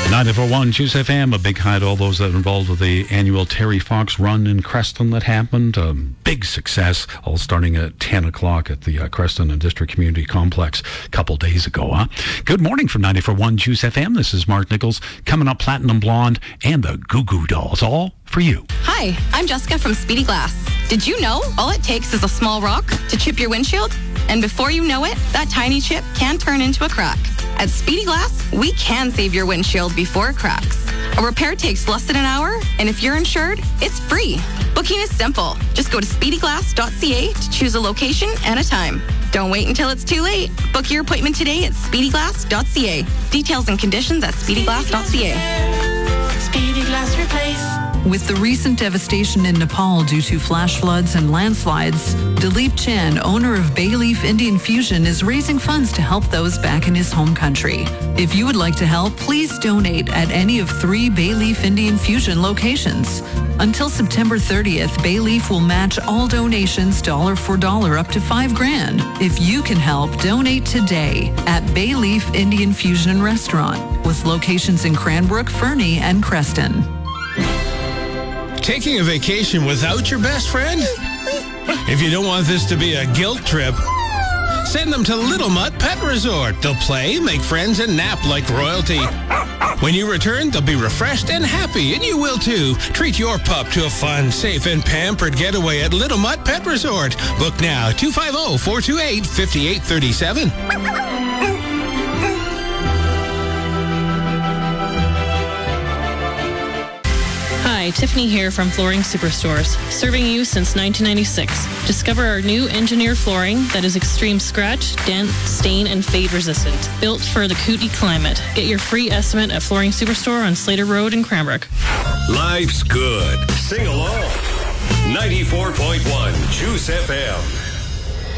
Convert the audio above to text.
94.1 Juice FM, a big hi to all those that are involved with the annual Terry Fox Run in Creston that happened. Big success, all starting at 10 o'clock at the Creston and District Community Complex a couple days ago. Good morning from 94.1 Juice FM. This is Mark Nichols. Coming up, Platinum Blonde and the Goo Goo Dolls, all for you. Hi, I'm Jessica from Speedy Glass. Did you know all it takes is a small rock to chip your windshield? And before you know it, that tiny chip can turn into a crack. At Speedy Glass, we can save your windshield before it cracks. A repair takes less than an hour, and if you're insured, it's free. Booking is simple. Just go to speedyglass.ca to choose a location and a time. Don't wait until it's too late. Book your appointment today at speedyglass.ca. Details and conditions at speedyglass.ca. Speedy Glass Replace. With the recent devastation in Nepal due to flash floods and landslides, Dilip Chen, owner of Bayleaf Indian Fusion, is raising funds to help those back in his home country. If you would like to help, please donate at any of 3 Bayleaf Indian Fusion locations. Until September 30th, Bayleaf will match all donations dollar for dollar up to $5,000. If you can help, donate today at Bayleaf Indian Fusion Restaurant, with locations in Cranbrook, Fernie, and Creston. Taking a vacation without your best friend? If you don't want this to be a guilt trip, send them to Little Mutt Pet Resort. They'll play, make friends, and nap like royalty. When you return, they'll be refreshed and happy, and you will too. Treat your pup to a fun, safe, and pampered getaway at Little Mutt Pet Resort. Book now, 250-428-5837. Hi, Tiffany here from Flooring Superstores, serving you since 1996. Discover our new engineered flooring that is extreme scratch, dent, stain, and fade resistant. Built for the Kootenay climate. Get your free estimate at Flooring Superstore on Slater Road in Cranbrook. Life's good. Sing along. 94.1 Juice FM.